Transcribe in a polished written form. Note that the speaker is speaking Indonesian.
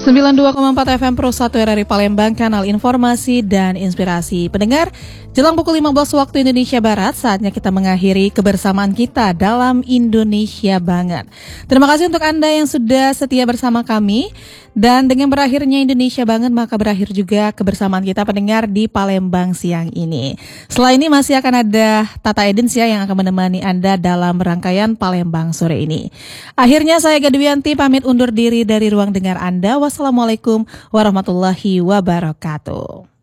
92,4 FM Pro 1 RRI Palembang, kanal informasi dan inspirasi. Pendengar, jelang pukul 15 waktu Indonesia Barat, saatnya kita mengakhiri kebersamaan kita dalam Indonesia Banget. Terima kasih untuk Anda yang sudah setia bersama kami. Dan dengan berakhirnya Indonesia Banget, maka berakhir juga kebersamaan kita pendengar di Palembang siang ini. Setelah ini masih akan ada Tata Edens yang akan menemani Anda dalam rangkaian Palembang sore ini. Akhirnya saya Gadwianti pamit undur diri dari ruang dengar Anda. Wassalamualaikum warahmatullahi wabarakatuh.